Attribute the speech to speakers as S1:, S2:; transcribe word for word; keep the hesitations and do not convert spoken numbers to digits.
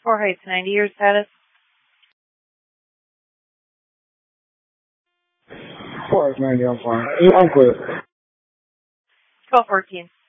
S1: Four Heights ninety, your status?
S2: Four Heights ninety, I'm fine. I'm clear.
S1: twelve fourteen.